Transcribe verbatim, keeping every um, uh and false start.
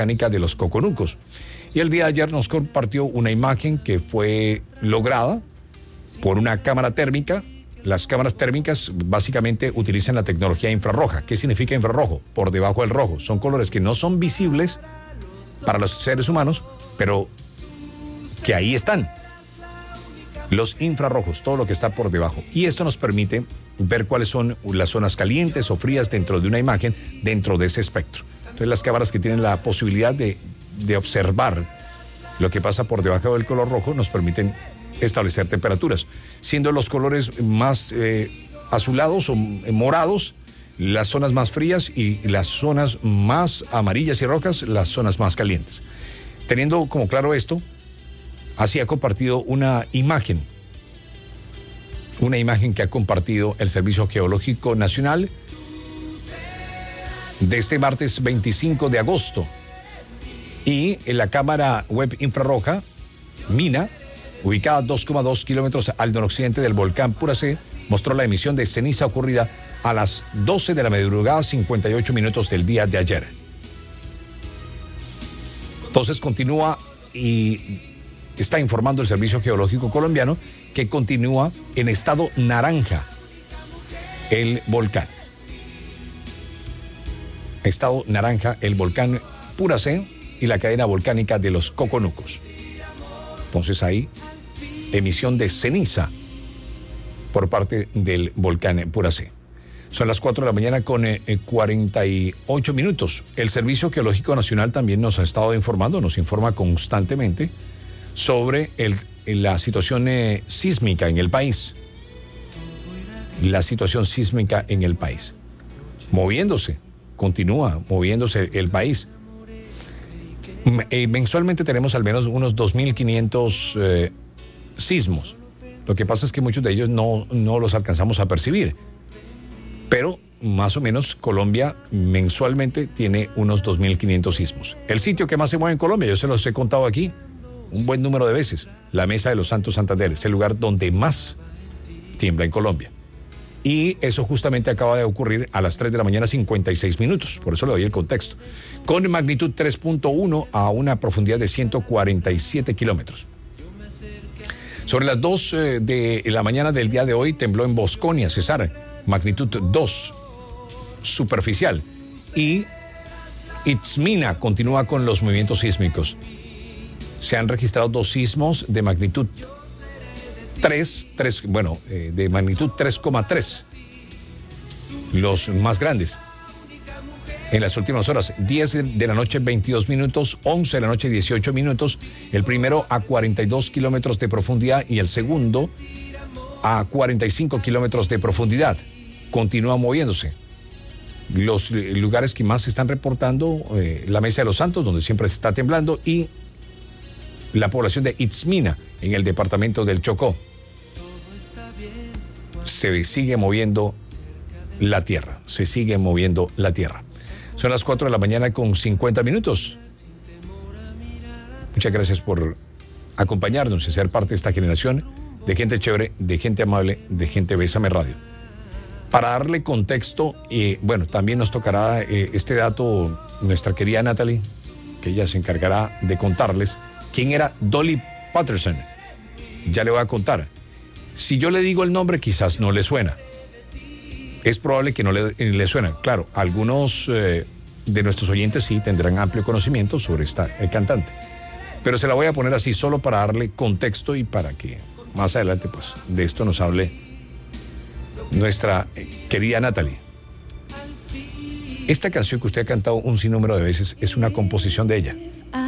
volcánica de los Coconucos. Y el día de ayer nos compartió una imagen que fue lograda por una cámara térmica. Las cámaras térmicas básicamente utilizan la tecnología infrarroja. ¿Qué significa infrarrojo? Por debajo del rojo. Son colores que no son visibles para los seres humanos, pero que ahí están. Los infrarrojos, todo lo que está por debajo. Y esto nos permite ver cuáles son las zonas calientes o frías dentro de una imagen, dentro de ese espectro. Entonces las cámaras que tienen la posibilidad de, de observar lo que pasa por debajo del color rojo nos permiten establecer temperaturas, siendo los colores más eh, azulados o morados las zonas más frías y las zonas más amarillas y rojas las zonas más calientes. Teniendo como claro esto, así ha compartido una imagen, una imagen que ha compartido el Servicio Geológico Nacional de este martes veinticinco de agosto. Y en la cámara web infrarroja, MINA, ubicada a dos coma dos kilómetros al noroccidente del volcán Puracé, mostró la emisión de ceniza ocurrida a las doce de la madrugada, cincuenta y ocho minutos del día de ayer. Entonces continúa y está informando el Servicio Geológico Colombiano que continúa en estado naranja el volcán. Estado naranja el volcán Puracé y la cadena volcánica de los Coconucos. Entonces hay emisión de ceniza por parte del volcán Puracé. Son las cuatro de la mañana con eh, cuarenta y ocho minutos. El Servicio Geológico Nacional también nos ha estado informando, nos informa constantemente sobre el, la situación eh, sísmica en el país. La situación sísmica en el país. Moviéndose, continúa moviéndose el país. Mensualmente tenemos al menos unos dos mil quinientos eh, sismos. Lo que pasa es que muchos de ellos no, no los alcanzamos a percibir. Pero más o menos Colombia mensualmente tiene unos dos mil quinientos sismos. El sitio que más se mueve en Colombia, yo se los he contado aquí un buen número de veces, la Mesa de los Santos Santander, es el lugar donde más tiembla en Colombia. Y eso justamente acaba de ocurrir a las tres de la mañana, cincuenta y seis minutos. Por eso le doy el contexto. Con magnitud tres punto uno a una profundidad de ciento cuarenta y siete kilómetros. Sobre las dos de la mañana del día de hoy tembló en Bosconia, Cesar, magnitud dos, superficial. Y Itzmina continúa con los movimientos sísmicos. Se han registrado dos sismos de magnitud tres, tres, bueno, eh, de magnitud tres coma tres, los más grandes. En las últimas horas, diez de la noche, veintidós minutos, once de la noche, dieciocho minutos, el primero a cuarenta y dos kilómetros de profundidad y el segundo a cuarenta y cinco kilómetros de profundidad. Continúa moviéndose. Los lugares que más se están reportando, eh, la Mesa de los Santos, donde siempre se está temblando, y la población de Itzmina, en el departamento del Chocó. Se sigue moviendo la tierra, se sigue moviendo la tierra. Son las cuatro de la mañana con cincuenta minutos. Muchas gracias por acompañarnos y ser parte de esta generación de gente chévere, de gente amable, de gente Bésame Radio. Para darle contexto, eh, bueno, también nos tocará eh, este dato nuestra querida Natalie, que ella se encargará de contarles quién era Dolly Patterson. Ya le voy a contar. Si yo le digo el nombre, quizás no le suena. Es probable que no le, le suena. Claro, algunos eh, de nuestros oyentes sí tendrán amplio conocimiento sobre esta eh, cantante. Pero se la voy a poner así solo para darle contexto y para que más adelante pues de esto nos hable nuestra eh, querida Natalie. Esta canción que usted ha cantado un sinnúmero de veces es una composición de ella.